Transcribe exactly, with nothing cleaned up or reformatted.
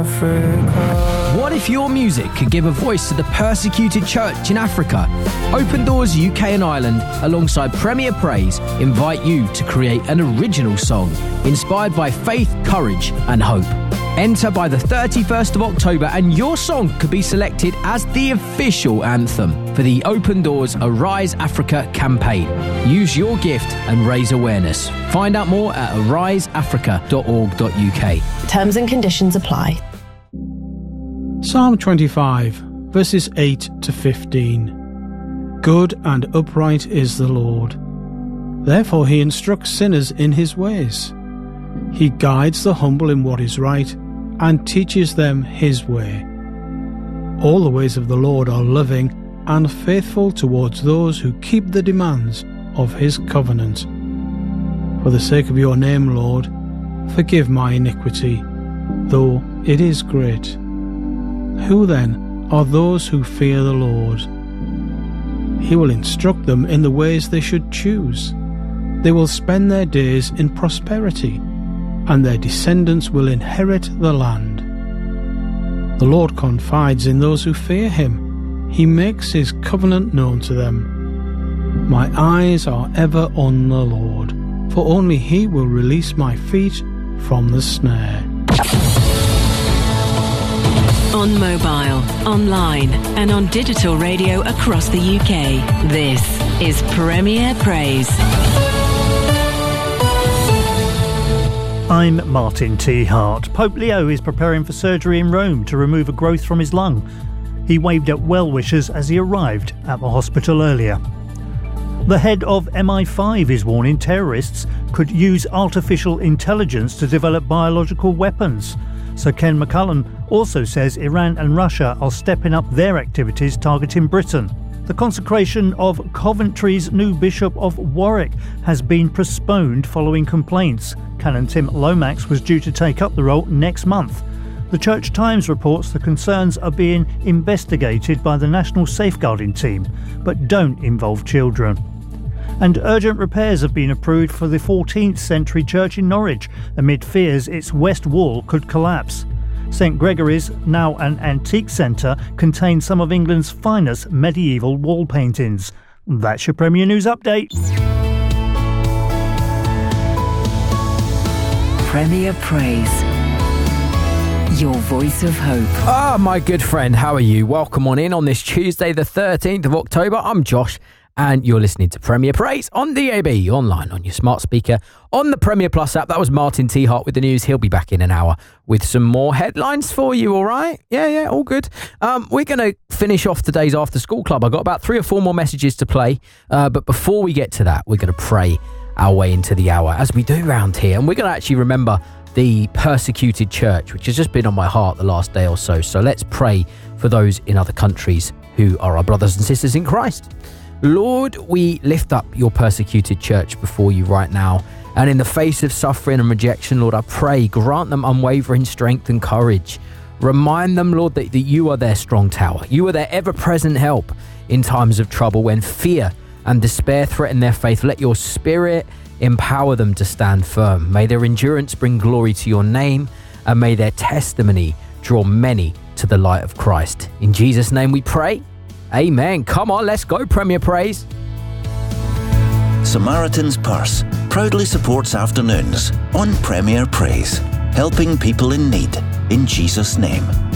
Africa. What if your music could give a voice to the persecuted church in Africa? Open Doors U K and Ireland, alongside Premier Praise, invite you to create an original song inspired by faith, courage and hope. Enter by the thirty-first of October and your song could be selected as the official anthem for the Open Doors Arise Africa campaign. Use your gift and raise awareness. Find out more at arise africa dot org dot U K. Terms and conditions apply. Psalm twenty-five, verses eight to fifteen. Good and upright is the Lord. Therefore he instructs sinners in his ways. He guides the humble in what is right and teaches them his way. All the ways of the Lord are loving and faithful towards those who keep the demands of his covenant. For the sake of your name, Lord, forgive my iniquity, though it is great. Who then are those who fear the Lord? He will instruct them in the ways they should choose. They will spend their days in prosperity, and their descendants will inherit the land. The Lord confides in those who fear him. He makes his covenant known to them. My eyes are ever on the Lord, for only he will release my feet from the snare. On mobile, online and on digital radio across the U K, this is Premier Praise. I'm Martin T. Hart. Pope Leo is preparing for surgery in Rome to remove a growth from his lung. He waved at well-wishers as he arrived at the hospital earlier. The head of M I five is warning terrorists could use artificial intelligence to develop biological weapons. Sir Ken McCullum also says Iran and Russia are stepping up their activities targeting Britain. The consecration of Coventry's new Bishop of Warwick has been postponed following complaints. Canon Tim Lomax was due to take up the role next month. The Church Times reports the concerns are being investigated by the National Safeguarding Team, but don't involve children. And urgent repairs have been approved for the fourteenth century church in Norwich, amid fears its west wall could collapse. St Gregory's, now an antique centre, contains some of England's finest medieval wall paintings. That's your Premier News Update. Premier Praise. Your voice of hope. Ah, my good friend, how are you? Welcome on in on this Tuesday, the thirteenth of October. I'm Josh, and you're listening to Premier Praise on D A B, online, on your smart speaker, on the Premier Plus app. That was Martin T. Hart with the news. He'll be back in an hour with some more headlines for you, all right? Yeah, yeah, all good. Um, we're going to finish off today's After School Club. I've got about three or four more messages to play, uh, but before we get to that, we're going to pray our way into the hour, as we do around here, and we're going to actually remember the persecuted church, which has just been on my heart the last day or so. So let's pray for those in other countries who are our brothers and sisters in Christ. Lord, we lift up your persecuted church before you right now. And in the face of suffering and rejection, Lord, I pray, grant them unwavering strength and courage. Remind them, Lord, that, that you are their strong tower. You are their ever-present help in times of trouble. When fear and despair threaten their faith, let your spirit empower them to stand firm. May their endurance bring glory to your name, and may their testimony draw many to the light of Christ. In Jesus' name we pray. Amen. Come on, let's go, Premier Praise. Samaritan's Purse proudly supports afternoons on Premier Praise, helping people in need in Jesus' name.